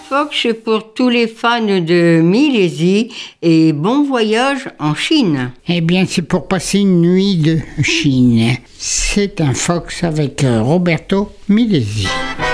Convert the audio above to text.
Fox pour tous les fans de Milesi et bon voyage en Chine. Eh bien, c'est pour passer une nuit de Chine. C'est un Fox avec Roberto Milesi.